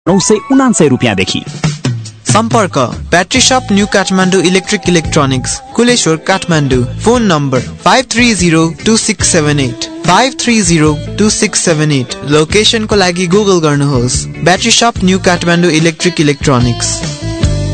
999 रुपैयाँदेखि। सम्पर्क ब्याट्री शप new Kathmandu electric electronics, Kuleshwar, Kathmandu. Phone number 53026785302678। 5302678। लोकेसनको लागि गुगल गर्नुहोस् ब्याट्री शप न्यू काठमाडौँ इलेक्ट्रिक इलेक्ट्रोनिक्स।